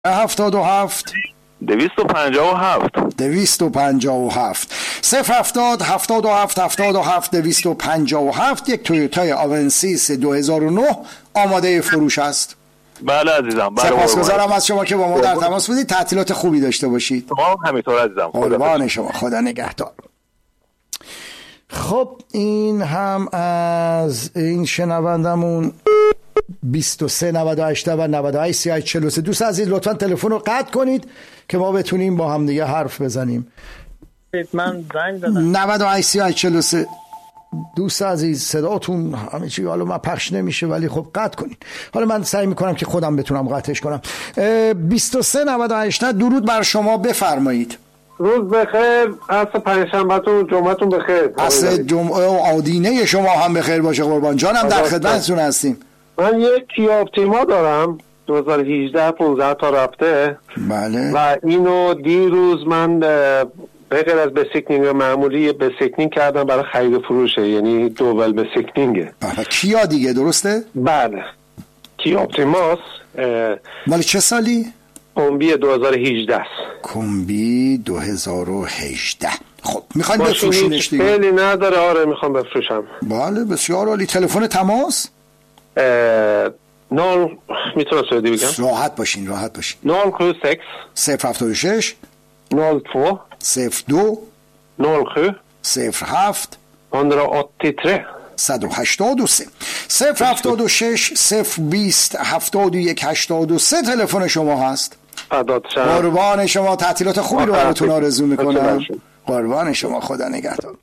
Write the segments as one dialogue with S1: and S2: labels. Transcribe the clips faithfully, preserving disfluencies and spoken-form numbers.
S1: هفتاد و هفت
S2: دویست و پنجاه و هفت
S1: دویست و پنجاه و هفت صفر هفتاد هفتاد و هفت هفتاد و هفت دویست و پنجاه و هفت. یک تویوتای آونسیس دو هزار و نه آماده فروش است.
S2: بله عزیزم. بله
S1: سپاسگزارم از شما که با ما در تماس بودید. تعطیلات خوبی داشته باشید.
S2: شما همینطور عزیزم.
S1: قربان شما. خدا نگهدار. خب این هم از این شنوندمون بیست و سه نود و هشت و نود و هشت سی و هشت چهل و سه. دوست عزیز لطفا تلفن رو قطع کنید که ما بتونیم با هم دیگه حرف بزنیم.
S3: من زنگ دادم.
S1: نود و هشت سی و هشت چهل و سه. دوست عزیز صداتون همه چی حالا من پخش نمیشه ولی خب قطع کنید. حالا من سعی میکنم که خودم بتونم قطعش کنم. بیست و سه نود و هشت. درود بر شما، بفرمایید.
S4: روز بخیر، عصر پنجشنبهتون جمعتون بخیر.
S1: عصر جمعه و آدینه شما هم بخیر باشه قربان جانم. در خدمتتون هستیم.
S4: من یک کیا اپتیما دارم دو هزار و هجده پانزده تا رفته.
S1: بله.
S4: و اینو دیروز من به غیر از بسیکنینگ معمولی بسیکنینگ کردم برای خرید فروشه، یعنی دوبل بسیکنینگه.
S1: بله. کیا دیگه درسته؟
S4: بله. کیا اپتیماس.
S1: مال چه سالی؟
S4: کمبی دو هزار و هجده.
S1: کمبی دو هزار و هجده. خب میخواین بفروشینش دیگه؟
S4: خیلی نداره. آره میخوام بفروشم.
S1: بله بسیار عالی. تلفن تماس؟
S4: نال میتونم سعودی بگم؟
S1: راحت باشین راحت باشین.
S4: نال خو سکس
S1: صفر هفتاد و شش
S4: نال دو
S1: صفر دو
S4: نال خو
S1: صفر هفت
S4: صد و هشتاد و سه
S1: صد و هشتاد و سه. صفر هفتاد و شش صفر بیست هفتاد و یک هشتاد و سه تلفن شما هست. قربان شما. تعطیلات خوبی رو براتون آرزو میکنم. قربان شما. خدا نگهدار.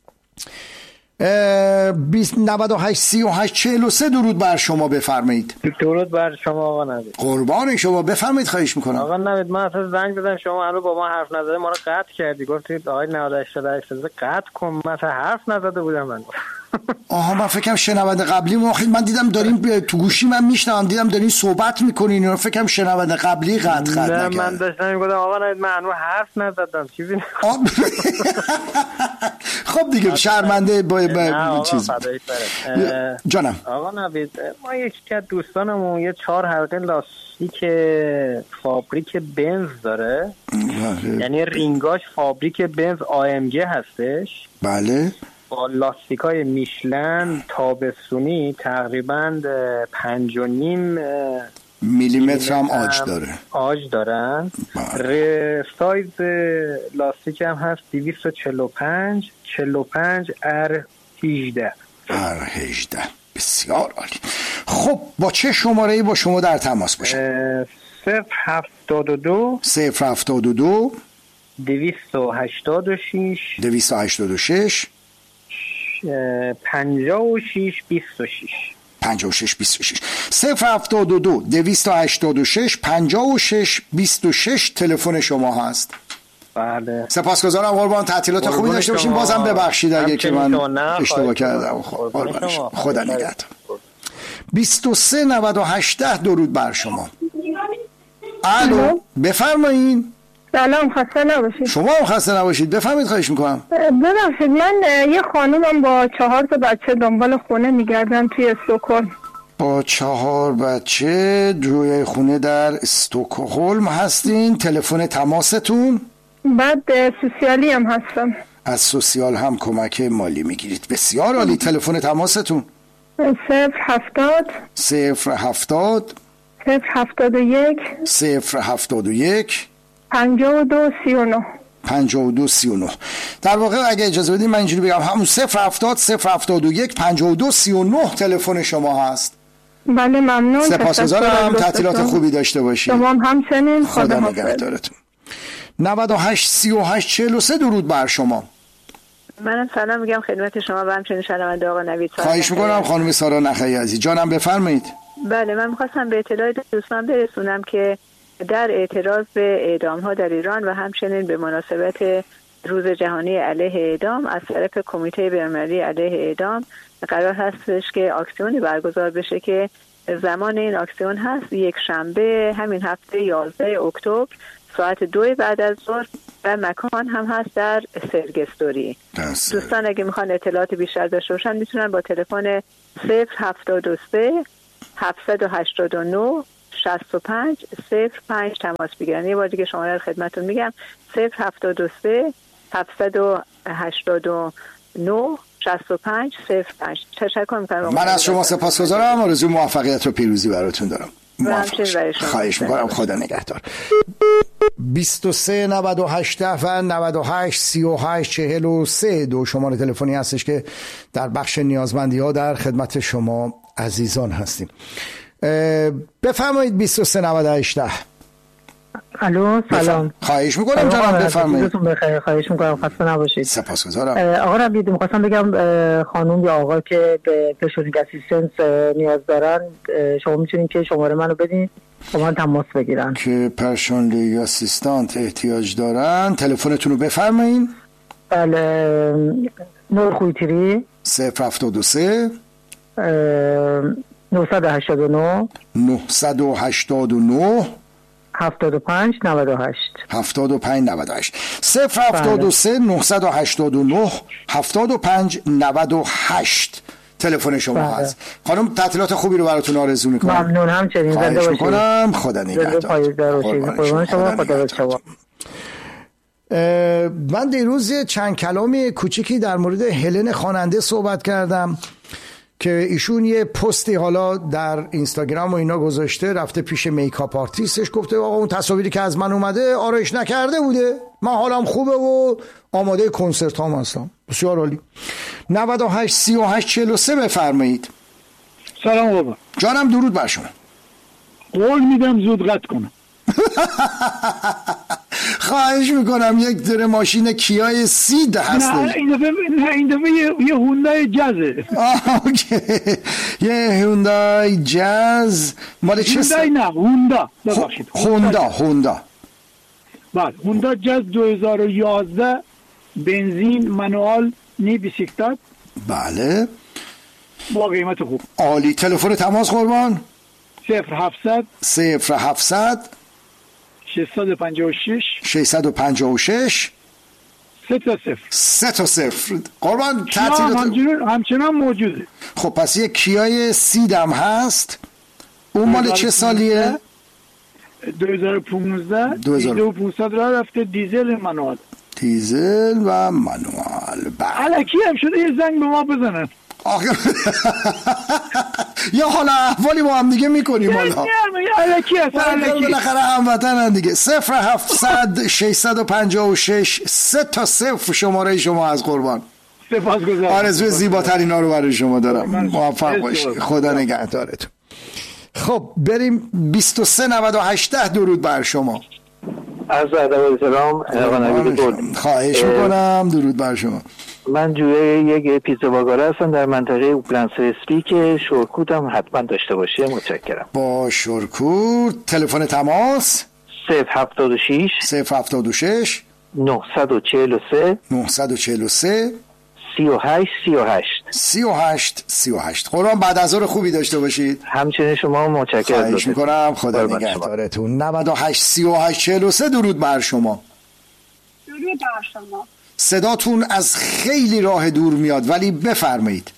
S1: نود و هشت سی و هشت چهل و سه. درود بر شما، بفرمایید.
S3: درود بر شما آقا نوید.
S1: قربان شما، بفرمایید. خواهش میکنم.
S3: آقا نوید من اصلا زنگ دادم شما هنوز با ما حرف نزده، ما رو قطع کردی. گفتید آقای نود و هشت قطع کن. من اصلا حرف نزده بودم. من
S1: آها من فکرم شنونده قبلی ما خیلی من دیدم داریم تو گوشی من میشنوم دیدم دارین صحبت میکنین. اینا فکرم شنونده قبلی قطع قطع نکرد.
S3: نه من داشتم میگفتم آقا نوید من هنوز حرف نزدم چیزی.
S1: خب دیگه شرمنده با, با چیز جانم.
S3: آقا نوید ما یکی از دوستانمون یه چهار حلقه لاستیک فابریک بنز داره. یعنی رینگاش فابریک بنز آی ام جی هستش.
S1: بله.
S3: با لاستیکای میشلن تابستونی تقریبا پنج و نیم
S1: میلیمتر هم آج داره.
S3: آج دارن. بله. سایز لاستیک هم هست دویست و چهل و پنج چهل و پنج ار هجده.
S1: ار هجده. بسیار عالی. خب با چه شماره‌ای با شما در تماس باشه؟
S3: صفر هفتاد و دو
S1: صفر هفتاد و دو
S3: دویست و هشتاد و شش
S1: دویست و هشتاد و شش
S3: پنجاه و شش بیست و شش
S1: پنجاه و شش بیست و شش. صفر هفتاد و دو دویست و هشتاد و شش پنجاه و شش بیست و شش تلفن شما هست.
S3: بله.
S1: سپاسگزارم قربان. تعطیلات خوبی داشته باشین. بازم ببخشید اگه که من اشتباه کردم. خدا نگهدار. بیست و سه نود و هشت. درود بر شما. الو بفرمایید.
S5: سلام، خسته نباشید.
S1: شما هم خسته نباشید. بفهمید. خواهش میکنم.
S5: ببخشید من یه خانومم با چهار تا بچه دنبال خونه میگردن توی استکهلم.
S1: با چهار بچه روی خونه در استکهلم هستین. تلفن تماستون؟
S5: بعد سوسیالی هم هستم.
S1: از سوسیال هم کمک مالی میگیرید. بسیار عالی. تلفن تماستون؟
S5: صفر هفتاد
S1: صفر هفتاد
S5: صفر هفتاد و یک
S1: صفر هفتاد و یک
S5: پنجاه و دو سی و نه
S1: پنجاه و دو سی و نه. در واقع اگه اجازه بدید من اینجوری بگم همون صفر هفتاد صفر هفتاد و یک پنجاه و دو سی و نه تلفن شما هست.
S5: بله ممنون.
S1: سپاسگزارم. تعطیلات خوبی داشته باشید.
S5: شما هم همچنین.
S1: خدا نگهدارتون. نود و هشت سی و هشت چهل و سه. درود بر شما.
S6: منم سلام میگم خدمت شما و همچنین شنونده آقا نوید.
S1: خواهش میکنم خانم سارا نخعی عزیز. جانم بفرمایید.
S6: بله من میخواستم به اطلاع دوستان برسونم که در اعتراض به اعدام ها در ایران و همچنین به مناسبت روز جهانی علیه اعدام از طرف کمیته بین‌المللی علیه اعدام قرار هستش که اکسیونی برگزار بشه که زمان این اکسیون هست یک شنبه همین هفته یازده اکتبر ساعت دو بعد از ظهر و مکان هم هست در سرگستوری. دوستان اگه میخوان اطلاعات بیشتر داشته باشن میتونن با تلفن صفر هفتاد و سه هفتصد و هشتاد و نه شصت و پنج صفر پنج تماس بگیرن. یه بار دیگه شماره رو خدمتتون میگم صفر هفتاد و سه هفتصد و هشتاد و نه شصت و پنج صفر پنج. تشکر میکنم.
S1: من از شما سپاسگزارم. آرزوی موفقیت و پیروزی براتون دارم. خواهش میکنم. خدا نگهدار. بیست و سه نود و هشت و نود و هشت سی و هشت چهل و سه دو شماره تلفنی هستش که در بخش نیازمندی ها در خدمت شما عزیزان هستیم. بفرمایید. بیست و سه نود و هشت.
S7: الو سلام.
S1: خواهش میکنم جناب بفرمایید.
S7: بخیر. خواهش میکنم. خسته نباشید.
S1: سپاسگزارم.
S7: آقا ربیعی می‌خواستم بگم خانم یا آقا که به پرسونال اسیستنس نیاز دارن شما میتونین که شماره منو بدین با من تماس بگیرن.
S1: که پرسونال اسیستانت احتیاج دارن تلفنتون رو بفرمایید.
S7: بله نور خویتری
S1: صفر هفتاد و سه
S7: نهصد و هشتاد و نه
S1: نهصد و هشتاد و نه
S7: هفتاد و پنج نود و هشت
S1: هفتاد و پنج نود و هشت صفر هفتاد و سه نهصد و هشتاد و نه هفتاد و پنج نود و هشت تلفن شما بله. هست. خانم تعطیلات خوبی رو براتون آرزو میکنم.
S7: ممنون. همچنین زنده باشید.
S1: میکنم. خدا نگهدار.
S7: قربان شما. خدا شما.
S1: من دیروز چند کلامی کوچیکی در مورد هلن خواننده صحبت کردم که ایشون یه پستی حالا در اینستاگرام و اینا گذاشته، رفته پیش میکاپ آرتیستش گفته آقا اون تصاویری که از من اومده آرایش نکرده بوده، من حالم خوبه و آماده کنسرت هام هستم. بسیار عالی. نود و هشت سی و هشت چهل و سه بفرمایید.
S8: سلام بابا
S1: جانم. درود بر شما.
S8: قول میدم زود قطع کنم.
S1: خواهش میکنم. یک دره ماشین کیای سید هستش.
S8: نه این دفعه نه این دفعه یه, یه هوندای جزه.
S1: اوکی. یه هوندای جز مال چه سال؟
S8: هوندای نه هوندا. ببخشید.
S1: هوندا هوندا.
S8: بله هوندا جز دو هزار و یازده بنزین مانوال نی بیسیکلت.
S1: بله.
S8: با قیمت خوب.
S1: عالی. تلفن تماس قربان؟
S8: صفر هفتصد
S1: صفر هفتصد
S8: ششصد و پنجاه و شش
S1: ششصد و پنجاه و شش
S8: سه تا صفر
S1: سه تا صفر. قربان
S8: تعطیلات همچنان همچنان موجوده.
S1: خب پس یه کیای سیدم هست. اون مال چه سالیه؟
S8: دو هزار و پانزده دو هزار و پانصد راه رفته. دیزل مانوال.
S1: دیزل و مانوال.
S8: بله. الکی هم شده یه زنگ به ما بزنن.
S1: آخه یا حالا احوالی با هم دیگه میکنیم. حالا
S8: الکی هست. الکی
S1: بالاخره هموطنن دیگه. صفر هفتصد ششصد و پنجاه و شش سه تا صفر شماره شما از قربان.
S8: سپاسگزارم.
S1: آرزوی زیباترین ها رو برای شما دارم. موفق باشید. خدا نگهدارتون. خب بریم. بیست و سه نود و هشت درود بر شما.
S9: عرض ادب و احترام.
S1: خواهش میکنم. درود بر شما.
S9: من جوی یک پیزا باگاره هستم در منطقه اوپلند اسپی که شورکوت هم حتما داشته باشه. متشکرم.
S1: با شورکوت. تلفن تماس
S9: صفر هفتاد و شش
S1: صفر هفتاد و شش
S9: نهصد و چهل و سه
S1: نهصد و چهل و سه
S9: سی و هشت سی و هشت
S1: سی و هشت سی و هشت. قربان بعد از ظهر خوبی داشته باشید.
S9: همچنین شما. متشکرم.
S1: خواهش میکنم. خدا نگهدارتون. نود و هشت سی و هشت چهل و سه درود بر شما.
S5: درود بر شما.
S1: صداتون از خیلی راه دور میاد ولی بفرمایید.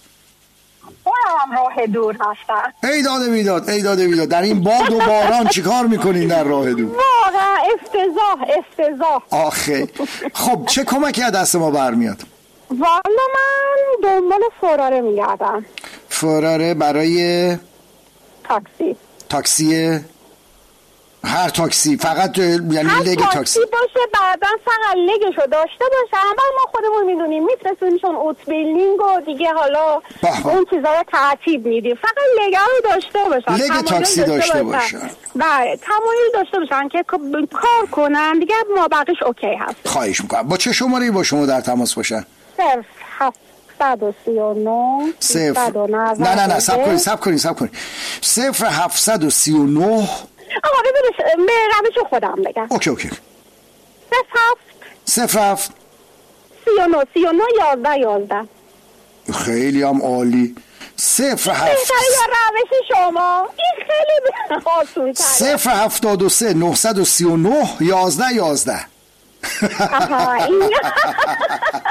S5: هم راه دور هستن.
S1: ای داده بیداد ای داده بیداد در این باد و باران چیکار میکنین در راه دور؟
S5: واقعا افتضاح افتضاح.
S1: آخه خب چه کمکی از دست ما برمیاد؟
S5: والا من دنبال فراره میگردم.
S1: فراره برای
S5: تاکسی.
S1: تاکسی هر تاکسی فقط یعنی لگ تاکسی
S5: تاکسی باشه بعدا فقط لگشو داشته باشه. بعد ما خودمون میدونیم میترسونیشون اوت بیلینگ و دیگه حالا اون چیزا رو ترتیب میدیم. فقط لگ رو داشته باشن.
S1: لگ تاکسی داشته باشن.
S5: بله تمایل داشته باشن که کار کنن دیگه ما بقیش اوکی هست.
S1: خواهش میکنم. با چه شماره‌ای با شما در تماس باشن؟
S5: صفر هفتصد و سی و نه
S1: صفر نه نه نه سب کنید سب کنید سب کنید صفر هفتصد و سی و نه.
S5: آقا ببینش به روش خودم بگم.
S1: اوکی اوکی.
S5: صفر هفت
S1: صفر هفت
S5: سی و نه سی و نه یازده یازده.
S1: خیلی هم عالی. صفر هفت
S5: یا روش شما این خیلی آسون تره.
S1: صفر هفتاد و سه نهصد و سی و نه یازده یازده.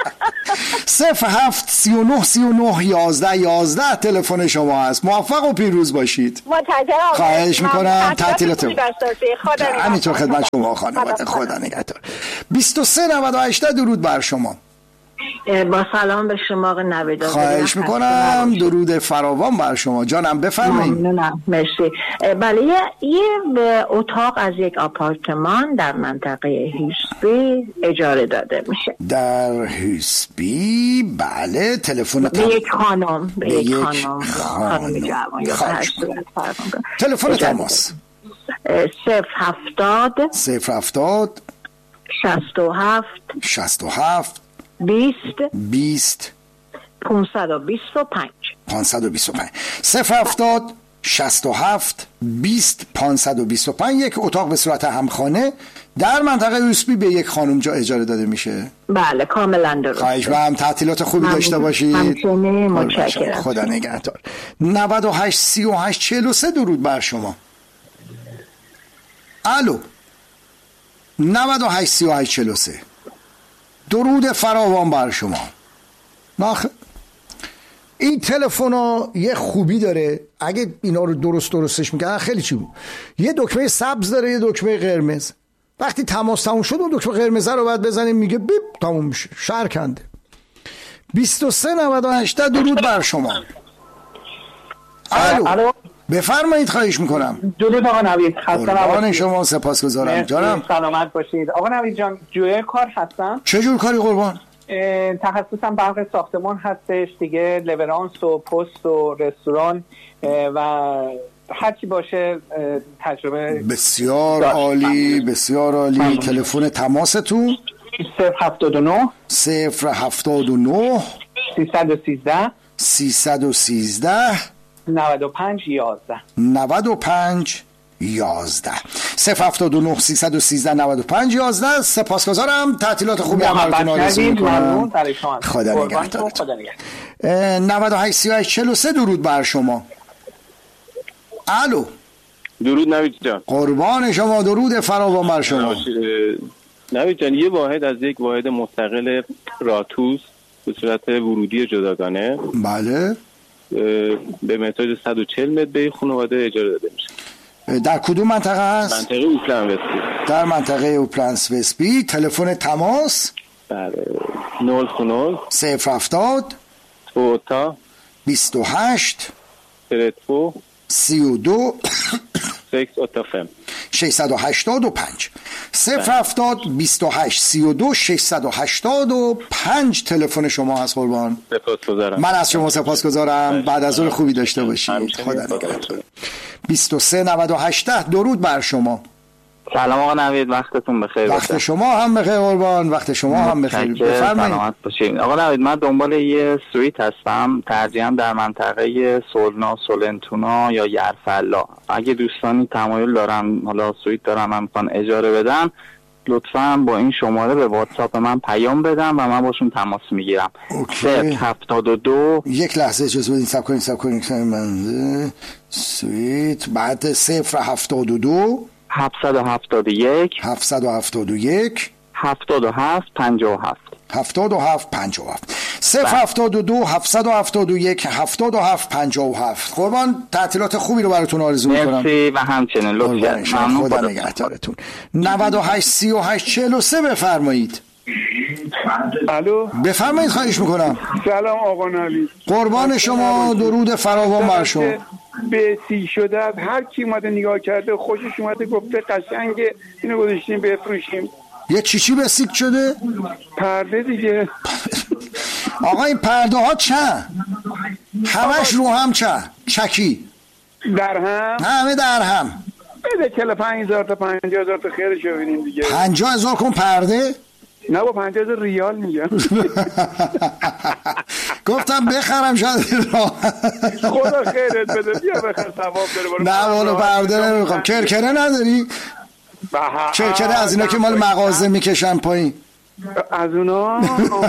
S1: صفر هفت سی و نه سی و نه یازده یازده تلفن شما هست. موفق و پیروز باشید.
S5: متشکرم.
S1: خواهش میکنم. تعطیلات
S5: خدا
S1: همینطور خدمت شما خانواده. خدا نگهدار. بیست و سه نود و هشت درود بر شما.
S10: با سلام به شما آقای نوید.
S1: خواهش میکنم. درود فراوان بر شما. جانم بفرمایید.
S10: ممنونم. مرسی. بله یه, یه اتاق از یک آپارتمان در منطقه هیسبی اجاره داده میشه.
S1: در هیسبی بله. تلفن
S10: به یک خانم به یک خانم خانم جوان یا
S1: تلفن تماس
S10: صفر هفتاد
S1: صفر هفتاد
S10: شصت و هفت
S1: شصت و هفت
S10: بیست
S1: بیست
S10: پانصد و بیست و پنج
S1: پانصد و بیست و پنج صفر هفتاد شصت و هفت بیست پانصد و بیست و پنج. یک اتاق به صورت همخانه در منطقه یوسبی به یک خانم جا اجاره داده میشه.
S10: بله کاملا درست.
S1: خواهش می‌کنم. تعطیلات خوبی داشته باشید.
S10: همچنین. متشکرم.
S1: خدا نگهدار. نود و هشت سی و هشت چهل و سه درود بر شما. الو. نود و هشت سی و هشت چهل و سه درود فراوان بر شما. ناخ این تلفن ها یه خوبی داره، اگه اینا رو درست درستش میکنن خیلی چی بود. یه دکمه سبز داره، یه دکمه قرمز. وقتی تماس تموم شد اون دکمه قرمز رو باید بزنیم، میگه بیپ تموم میشه، شهر کنده. بیست و سه نود و هشت درود بر شما. الو, الو. بفرمایید. خواهش میکنم.
S11: درود آقا نوید. خسته
S1: نباشید. شما سپاسگزارم جانم.
S11: سلامت باشید. آقا نوید جان جوی کار هستم.
S1: چه جور کاری قربان؟
S11: تخصصم برق ساختمان هستش دیگه، لورانس و پست و رستوران و هرچی باشه تجربه.
S1: بسیار عالی بسیار عالی. تلفن تماستون
S11: صفر هفتاد و نه
S1: صفر هفتاد و نه
S11: سیصد و سیزده
S1: سیصد و سیزده
S11: نود و پنج یازده
S1: نود و پنج یازده صفر هفتاد و نه سیصد و سیزده نود و پنج یازده. سپاسگزارم. تعطیلات خوبی هم براتون آرزو می‌کنم. خدا نگهدارتون. نود و هشت سی و هشت چهل و سه درود بر شما. الو.
S12: درود نوید جان.
S1: قربان شما. درود فراوان بر شما.
S12: نوید جان یه واحد از یک واحد مستقل راتوس به صورت ورودی جداگانه
S1: بله
S12: به متر صد و چهل متر به خانواده اجاره داده میشه.
S1: در کدوم منطقه هست؟
S12: منطقه اوپلن وسبی.
S1: در منطقه اوپلن وسبی. تلفن تماس
S12: بله نول نول
S1: صفر هفتاد
S12: توتا
S1: بیست و هشت
S12: ترتفو
S1: سی و دو
S12: سکس اوتافم
S1: ششصد و هشتاد و پنج صفر هفتاد بیست و هشت سی و دو ششصد و هشتاد و پنج تلفن شما هست قربان.
S12: سپاسگزارم.
S1: من از شما سپاسگزارم. بعد از اون خوبی داشته باشید. خدا نگهدار. بیست و سه نود و هشت درود بر شما.
S13: سلام آقا نوید. وقتتون بخیر.
S1: وقت شما هم بخیر قربان. وقت شما هم بخیر.
S13: بفرمایید. آقا نوید من دنبال یه سویت هستم، ترجیحاً در منطقه سولنا، سولنتونا یا یرفلا. اگه دوستانی تمایل دارن حالا سویت دارن من میخوان اجاره بدن، لطفاً با این شماره به واتساپ من پیام بدم و من باشون تماس میگیرم. صفر هفتاد و دو
S1: یک لحظه اجازه بدین سب کنین سب کنین من سویت بعد صفر هفتاد و دو
S13: هفتصد و هفتاد و یک
S1: هفتصد و هفتاد و یک
S13: هفتاد و هفت پنجاه و هفت
S1: هفتاد و هفت پنجاه و هفت صفر هفتاد و دو هفتصد و هفتاد و یک هفتاد و هفت پنجاه و هفت. قربان تعطیلات خوبی رو براتون آرزو میکنم.
S13: مرسی و همچنین لطفاً.
S1: ممنون. خدا نگهدارتون. نود و هشت سی و هشت چهل و سه بفرمایید.
S14: الو
S1: بفرمایید. خواهش میکنم.
S14: سلام آقا نوید.
S1: قربان شما. درود فراوان بر شما.
S14: به سی شده هر کی اومده نگاه کرده خوشش اومده گفته قشنگه اینو گذاشتیم بفروشیم.
S1: یه چی چی به سیک شده؟
S14: پرده دیگه.
S1: آقا این پرده ها چند؟ همش رو هم چند؟ چکی
S14: در هم؟
S1: همه در هم.
S14: بده چهل و پنج هزار تا پنجاه هزار تا خیرش رو ببینیم دیگه.
S1: پنجاه هزار کن پرده؟
S14: نه با پنجاه هزار ریال میگم.
S1: گفتم بخرم شاید
S14: خدا خیرت بده. بیا بخر ثواب داره.
S1: نه والا پرده نمیخوام. کرکره نداری؟ کرکره از اینا که مال مغازه میکشن پایین.
S14: از اونا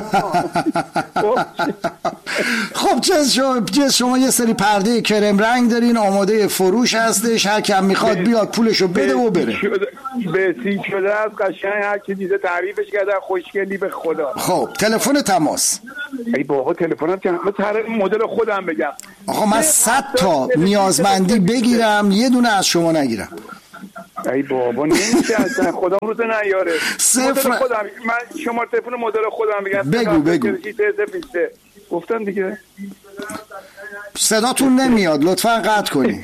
S1: خب چه شما شما یه سری پرده کرم رنگ دارین، آماده فروش هستش، هر کی میخواد بیاد پولشو بده و بره.
S14: بسیج شده از قشنگ، هر کی دیده تعریفش کرده، خوشگلی به خدا.
S1: خب تلفن تماس.
S14: ای بابا تلفنم که من مدل خودم بگم.
S1: آقا من صد تا نیازمندی بگیرم یه دونه از شما نگیرم.
S14: ای بابا نمیشه اصلا، خدا روز نیاره.
S1: صفر
S14: خودم من شما تلفن مدل خودم بگم.
S1: بگو بگو.
S14: گفتم دیگه.
S1: صداتون نمیاد، لطفا قطع کنی.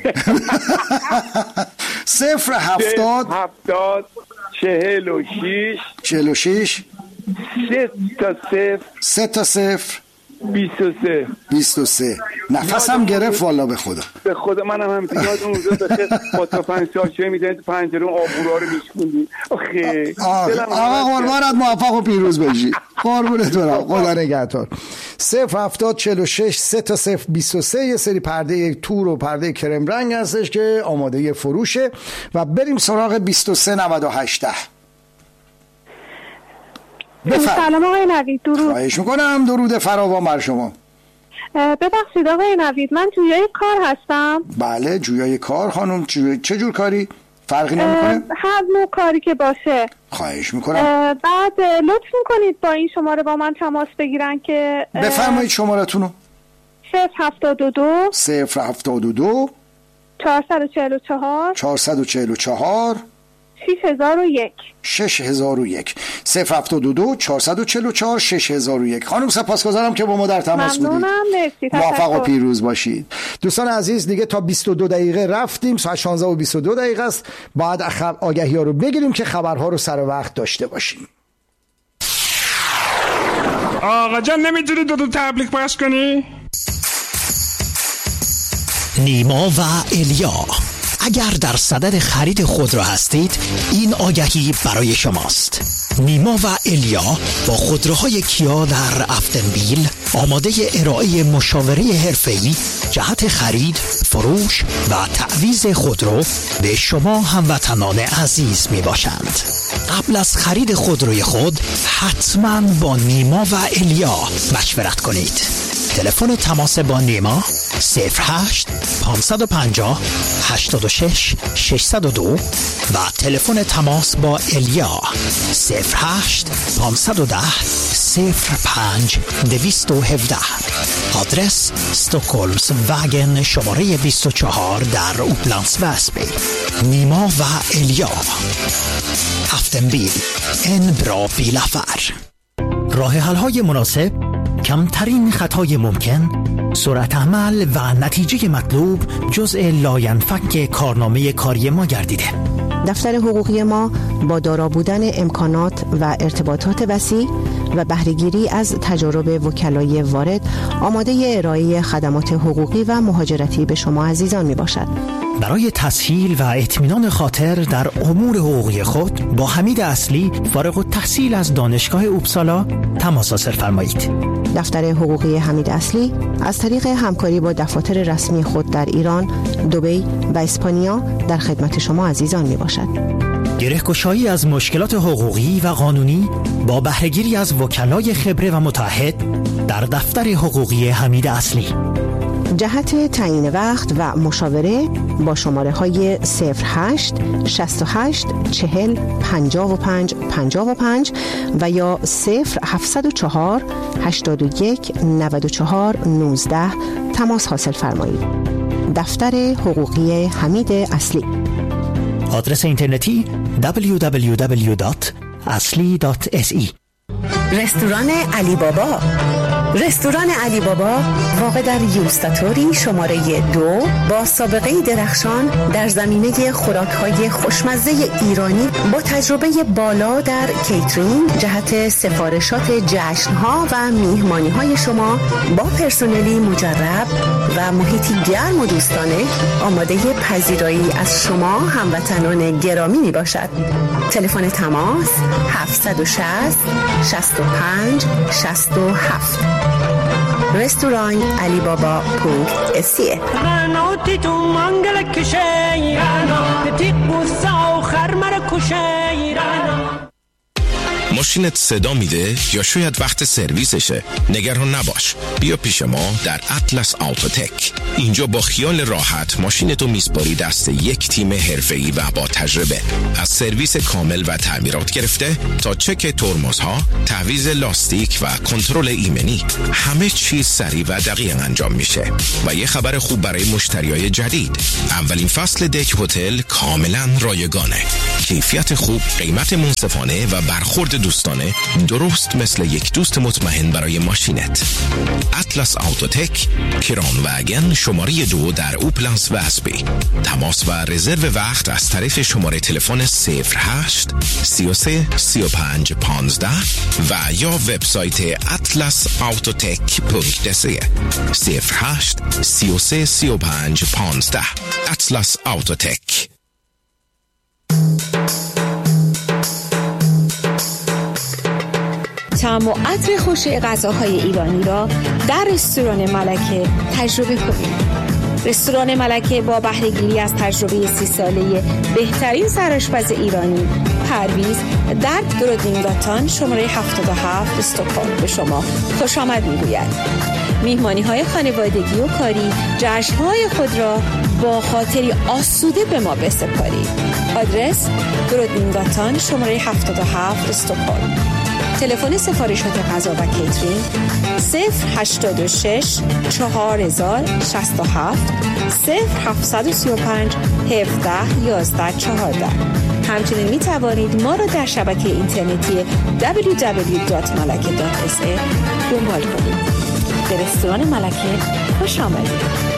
S1: صفر هفتاد
S14: هفتاد چهل و شیش
S1: چهل و شیش
S14: سه تا صفر
S1: سه تا صفر
S14: بیست و سه
S1: بیست و سه. نفسم گرفت والا به خدا.
S14: به خدا منم همینطور یاد اون روزا بخیر با تا پنج سال چه می‌دونی تو پنجره اون آبورا رو میشکوندی. آخه
S1: آقا قربانت موفق و پیروز بشی. قربونت برم، خدا نگهدار. صفر هفتاد چهل و شش سه تا صفر بیست و سه. یه سری پرده تور و پرده کرم رنگ هستش که آماده فروشه و بریم سراغ بیست و سه نود و هشت.
S5: سلام آقای نوید، درود.
S1: خواهش میکنم. درود فراوان بر شما.
S5: ببخشید آقای نوید، من جویای کار هستم.
S1: بله جویای کار خانم. جوی... چه جور کاری؟ فرقی نمیکنه؟
S5: هر نوع کاری که باشه.
S1: خواهش میکنم.
S5: بعد لطف میکنید با این شماره با من تماس بگیرن که
S1: بفرمایید شمارتونو.
S5: صفر هفتاد و دو
S1: صفر هفتاد و دو
S5: چهارصد و چهل و چهار
S1: چهارصد و چهل و چهار
S5: شش هزار و یک
S1: شش هزار و یک. صفر هفتاد و دو چهارصد و چهل و چهار شش هزار و یک. خانم سپاسگزارم که با ما در تماس بودید.
S5: ممنونم. مرسی.
S1: موفق و پیروز باشید. دوستان عزیز دیگه تا بیست و دو دقیقه رفتیم، ساعت شانزده و بیست و دو دقیقه است. باید آگهی ها رو بگیریم که خبرها رو سر وقت داشته باشیم.
S15: آقا جان نمیتونی دو دو تبلیغ پخش کنی؟
S16: نیما و الیا، اگر در صدد خرید خودرو هستید این آگهی برای شماست. نیما و الیا با خودروهای کیا در افتنبیل آماده ارائه مشاوره حرفه‌ای جهت خرید، فروش و تعویض خودرو به شما هموطنان عزیز می باشند. قبل از خرید خودروی خود حتما با نیما و الیا مشورت کنید. تلفن تماس با نیما صفر هشت پانصد و پنجاه هشتاد و شش ششصد و دو و تلفن تماس با الیا صفر هشت پانصد و ده صفر پنج دویست و هفده. آدرس استکهلمز وگن شماره بیست و چهار در اوپلندس وسبی. نیما و الیا، افتنبیل، ان برا بیلافر. راه حل های مناسب، کمترین خطای ممکن، سرعت عمل و نتیجه مطلوب جزء لاینفک کارنامه کاری ما گردیده.
S17: دفتر حقوقی ما با دارا بودن امکانات و ارتباطات وسیع و بهره‌گیری از تجارب وکلای وارد آماده ارائه خدمات حقوقی و مهاجرتی به شما عزیزان می باشد.
S16: برای تسهیل و اطمینان خاطر در امور حقوقی خود با حمید اصلی فارغ التحصیل از دانشگاه اوپسالا تماس حاصل فرمایید.
S17: دفتر حقوقی حمید اصلی از طریق همکاری با دفاتر رسمی خود در ایران، دبی و اسپانیا در خدمت شما عزیزان می باشد.
S16: گره‌گشایی از مشکلات حقوقی و قانونی با بهره‌گیری از وکلای خبره و متعهد در دفتر حقوقی حمید اصلی.
S17: جهت تعیین وقت و مشاوره با شماره های صفر هشت شصت و هشت چهل پنجاه و پنج پنجاه و پنج و یا صفر هفتصد و چهار هشتاد و یک نود و چهار نوزده تماس حاصل فرمایید. دفتر حقوقی حمید اصلی.
S16: آدرس اینترنتی دبلیو دبلیو دبلیو دات اصلی دات اس ای.
S18: رستوران علی بابا. رستوران علی بابا واقع در یوستاتوری شماره دو با سابقه درخشان در زمینه خوراک‌های خوشمزه ایرانی با تجربه بالا در کیترینگ جهت سفارشات جشن‌ها و میهمانی‌های شما با پرسنلی مجرب و محیطی گرم و دوستانه آماده پذیرایی از شما هموطنان گرامی می باشد. تلفن تماس هفتصد و شصت شصت و پنج شصت و هفت. رستوران علی بابا پونک اسیه.
S19: ماشینت صدا میده یا شاید وقت سرویسشه؟ نگران نباش، بیا پیش ما در اطلس آوتوتک. اینجا با خیال راحت ماشینتو میسپاری دست یک تیم حرفه‌ای و با تجربه. از سرویس کامل و تعمیرات گرفته تا چک ترمزها، تعویض لاستیک و کنترل ایمنی، همه چیز سریع و دقیق انجام میشه. و یه خبر خوب برای مشتریای جدید، اولین فصل دک هتل کاملا رایگانه. کیفیت خوب، قیمت منصفانه و برخورد دوستانه، درست مثل یک دوست مطمئن برای ماشینت. اطلس آوتوتک، کران وگن شماره دو در اوپلنس و اسبی. تماس و رزرو وقت از طریق شماره تلفن صفر هشت سی و سه سی و پنج پانزده و یا وبسایت اطلس آوتوتک پونکت سی. صفر هشت سی و سه سی و پنج پانزده. اطلس آوتوتک.
S20: طعم و عطر خوش غذاهای ایرانی را در رستوران ملکه تجربه کنید. رستوران ملکه با بهره‌گیری از تجربه سی ساله بهترین سرآشپز ایرانی پرویز در درودینگاتان شماره هفتاد و هفت استکهلم به شما خوش آمد می‌گوید. میهمانی‌های خانوادگی و کاری، جشن‌های خود را با خاطری آسوده به ما بسپارید. آدرس درودینگاتان شماره هفتاد و هفت استکهلم. تلفن سفارشات غذا و کیترینگ صفر هشتاد و شش چهار هزار شصت و هفت صفر هفتصد و سی و پنج هفده یازده چهارده. همچنین می توانید ما را در شبکه اینترنتی دبلیو دبلیو دبلیو دات ملکه دات اس ای دنبال کنید. به رستوران ملکه خوش آمدید.